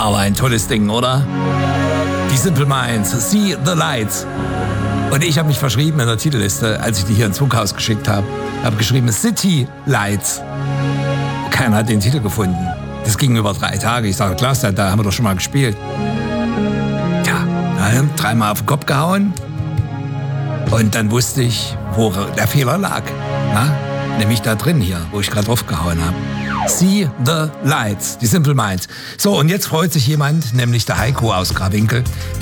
Aber ein tolles Ding, oder? Die Simple Minds, See the Lights. Und ich habe mich verschrieben in der Titelliste, als ich die hier ins Funkhaus geschickt habe. Habe geschrieben City Lights. Keiner hat den Titel gefunden. Das ging über 3 Tage. Ich sage, Klaus, da haben wir doch schon mal gespielt. Tja, 3-mal auf den Kopf gehauen. Und dann wusste ich, wo der Fehler lag. Na? Nämlich da drin hier, wo ich gerade drauf gehauen habe. See the Lights, die Simple Minds. So, und jetzt freut sich jemand, nämlich der Heiko aus Grawinkel.